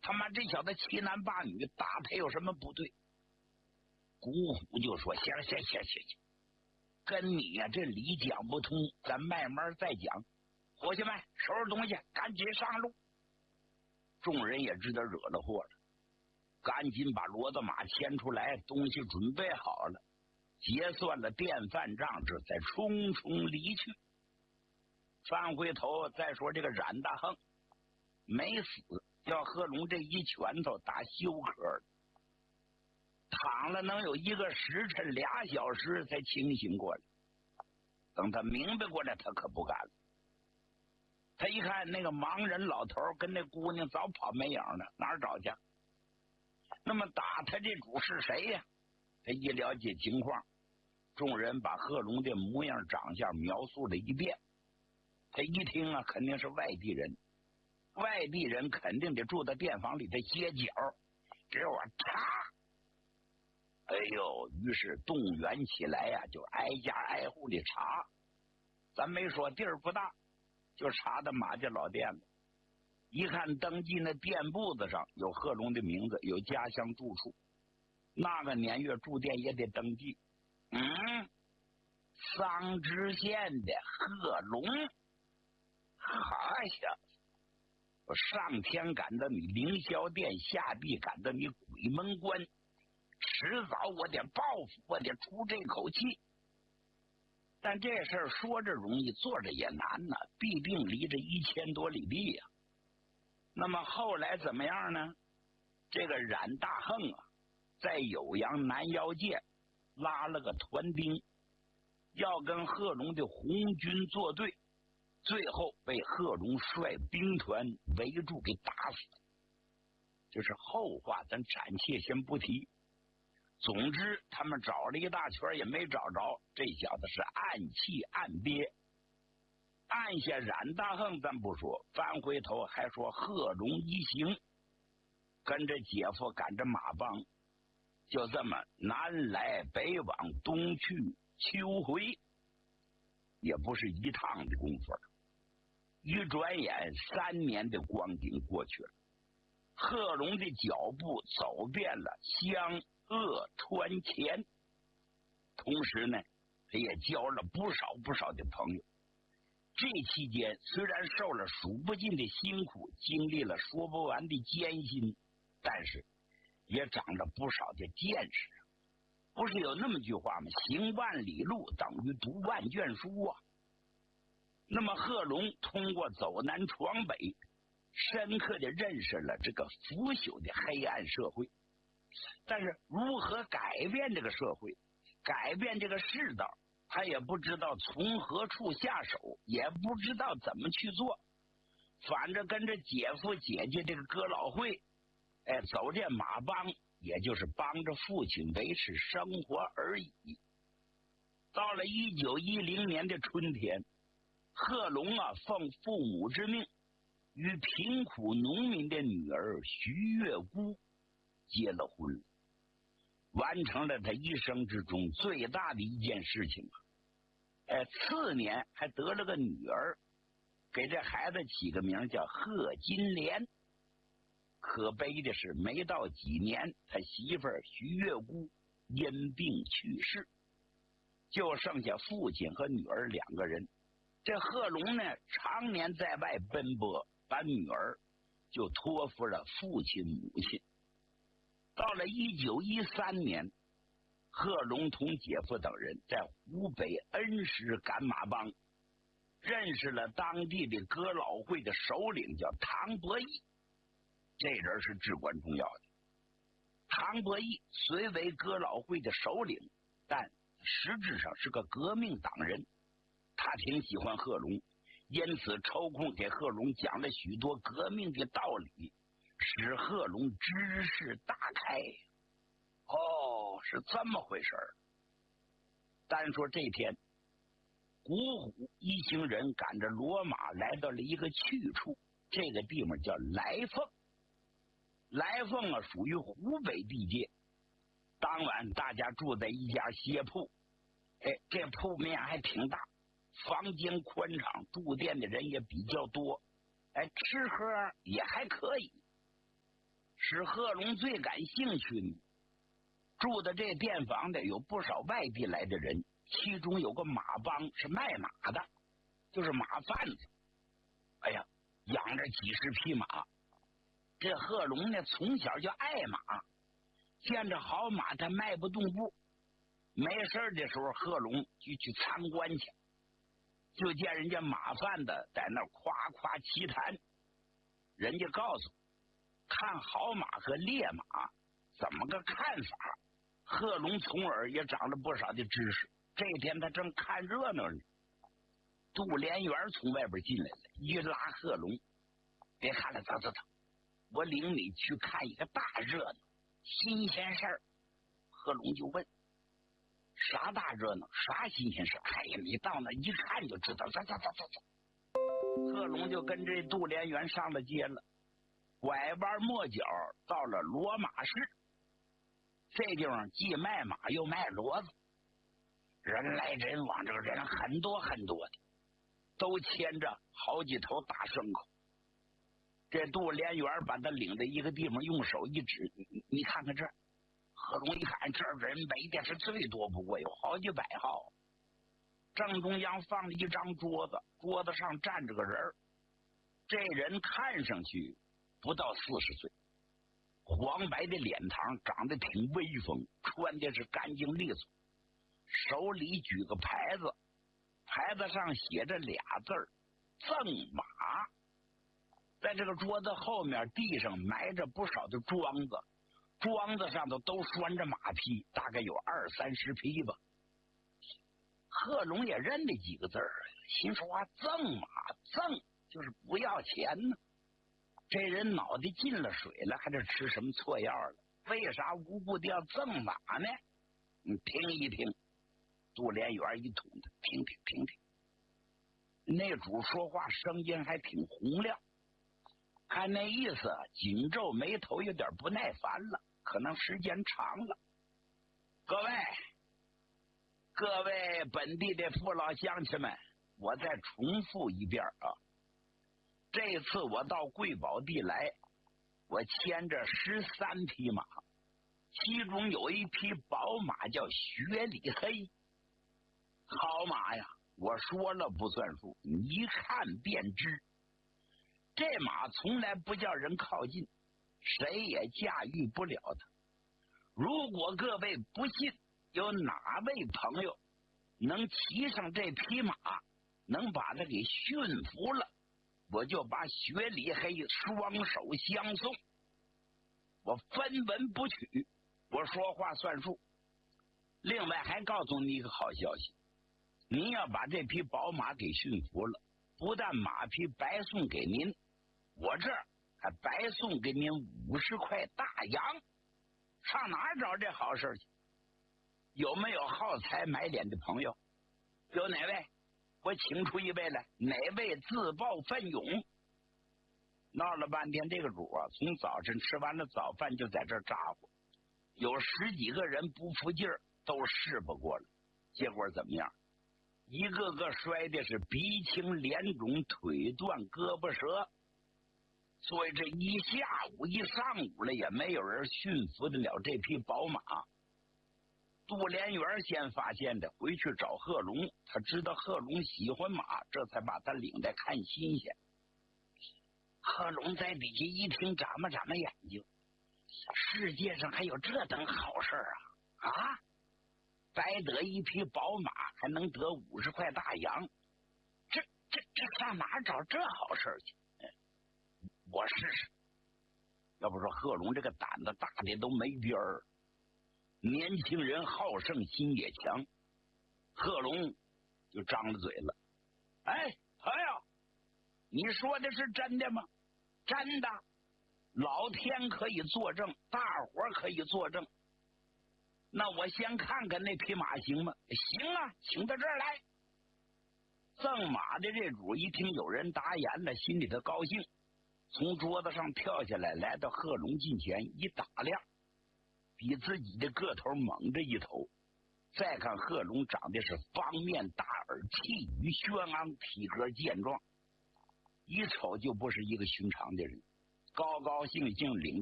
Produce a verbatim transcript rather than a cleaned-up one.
他妈这小子欺男霸女，打他有什么不对？古虎就说：“行行行行行，跟你呀、啊、这理讲不通，咱慢慢再讲。伙计们，收拾东西，赶紧上路。”众人也知道惹了祸了，赶紧把骡子马牵出来，东西准备好了，结算了电饭账，这才匆匆离去。翻回头再说这个冉大亨没死，叫贺龙这一拳头打休克了，躺了能有一个时辰俩小时才清醒过来。等他明白过来，他可不敢了。他一看那个盲人老头跟那姑娘早跑没影了，哪儿找去？那么打他这主是谁呀？他一了解情况，众人把贺龙的模样长相描述了一遍。他一听啊，肯定是外地人，外地人肯定得住在店房里的歇脚，给我查！哎呦，于是动员起来呀、啊，就挨家挨户的查。咱没说地儿不大，就查到马家老店了。一看登记那店簿子上有贺龙的名字，有家乡住处，那个年月住店也得登记。嗯，桑植县的贺龙，好呀！我上天赶到你凌霄殿，下地赶到你鬼门关，迟早我得报复，我得出这口气。但这事儿说着容易，做着也难呢，必定离着一千多里地呀、啊。那么后来怎么样呢？这个冉大亨啊，在酉阳南腰界拉了个团兵，要跟贺龙的红军作对，最后被贺龙率兵团围住给打死。这是后话，咱暂且先不提。总之他们找了一大圈也没找着，这小子是暗气暗憋。按下冉大亨咱不说，翻回头还说贺龙一行跟着姐夫赶着马帮，就这么南来北往，东去秋回，也不是一趟的功夫了。一转眼三年的光景过去了，贺龙的脚步走遍了湘鄂川黔，同时呢他也交了不少不少的朋友。这期间虽然受了数不尽的辛苦，经历了说不完的艰辛，但是也长了不少的见识。不是有那么句话吗？行万里路等于读万卷书啊。那么贺龙通过走南闯北，深刻的认识了这个腐朽的黑暗社会。但是如何改变这个社会，改变这个世道，他也不知道从何处下手，也不知道怎么去做。反正跟着姐夫姐姐这个哥老会，哎，走这马帮，也就是帮着父亲维持生活而已。到了一九一零年的春天，贺龙啊，奉父母之命，与贫苦农民的女儿徐月姑结了婚，完成了他一生之中最大的一件事情啊！哎，次年还得了个女儿，给这孩子起个名叫贺金莲。可悲的是，没到几年，他媳妇儿徐月姑因病去世，就剩下父亲和女儿两个人。这贺龙呢，常年在外奔波，把女儿就托付了父亲母亲。到了一九一三年，贺龙同姐夫等人在湖北恩施赶马帮，认识了当地的哥老会的首领，叫唐伯义。这人是至关重要的。唐伯义虽为哥老会的首领，但实质上是个革命党人。他挺喜欢贺龙，因此抽空给贺龙讲了许多革命的道理，使贺龙知识大开。哦，是这么回事儿。单说这天，古虎一行人赶着骡马来到了一个去处，这个地方叫来凤。来凤啊，属于湖北地界。当晚大家住在一家歇铺，哎，这铺面还挺大，房间宽敞，住店的人也比较多，哎，吃喝也还可以。 使贺龙最感兴趣呢。住的这店房的有不少外地来的人，其中有个马帮是卖马的，就是马贩子。哎呀，养着几十匹马。这贺龙呢，从小就爱马，见着好马他迈不动步。没事的时候，贺龙就去参观去，就见人家马贩子在那夸夸其谈。人家告诉看好马和烈马怎么个看法，贺龙从耳也长了不少的知识。这天他正看热闹呢，杜连元从外边进来了，一拉贺龙，别看了，走走走，我领你去看一个大热闹，新鲜事儿。贺龙就问，啥大热闹，啥新鲜事？哎呀，你到那一看就知道。走走走走走。贺龙就跟这杜连元上了街了，拐弯抹角到了骡马市。这地方既卖马又卖骡子，人来人往，这个人很多很多的，都牵着好几头大牲口。这杜连元把他领到一个地方，用手一指，你你看看这。贺龙一看，这人围的是最多不过有好几百号。正中央放了一张桌子，桌子上站着个人。这人看上去不到四十岁，黄白的脸庞，长得挺威风，穿的是干净利索，手里举个牌子，牌子上写着俩字儿赠马。在这个桌子后面地上埋着不少的桩子，桩子上头都拴着马匹，大概有二三十匹吧。贺龙也认得几个字儿，心说啊，赠马，赠就是不要钱呢。这人脑袋进了水了，还是吃什么错药了？为啥无故的要赠马呢？你听一听。杜连元一捅他，听听听听。那主说话声音还挺洪亮，看那意思，紧皱眉头，有点不耐烦了，可能时间长了。各位，各位本地的父老乡亲们，我再重复一遍啊！这次我到贵宝地来，我牵着十三匹马，其中有一匹宝马叫雪里黑，好马呀！我说了不算数，你一看便知。这马从来不叫人靠近，谁也驾驭不了它。如果各位不信，有哪位朋友能骑上这匹马，能把它给驯服了，我就把雪里黑双手相送，我分文不取，我说话算数。另外还告诉你一个好消息，您要把这匹宝马给驯服了，不但马匹白送给您，我这儿还白送给您五十块大洋。上哪儿找这好事去？有没有好财买脸的朋友？有哪位？我请出一位来，哪位自报奋勇？闹了半天，这个主啊，从早晨吃完了早饭就在这儿咋呼，有十几个人不服劲儿，都试不过了。结果怎么样？一个个摔的是鼻青脸肿，腿断胳膊折。所以这一下午一上午了，也没有人驯服得了这匹宝马。杜连元先发现的，回去找贺龙，他知道贺龙喜欢马，这才把他领来看新鲜。贺龙在底下一听，眨巴眨巴眼睛，世界上还有这等好事啊！啊，白得一匹宝马，还能得五十块大洋，这这这上哪找这好事去？我试试。要不说贺龙这个胆子大的都没边儿，年轻人好胜心也强。贺龙就张了嘴了，哎，朋友，你说的是真的吗？真的，老天可以作证，大伙可以作证。那我先看看那匹马行吗？行啊，请到这儿来。赠马的这主一听有人答言了，心里头高兴，从桌子上跳下来，来到贺龙近前一打量，比自己的个头猛着一头。再看贺龙长得是方面大耳，气宇轩昂，体格健壮，一瞅就不是一个寻常的人。高高兴兴领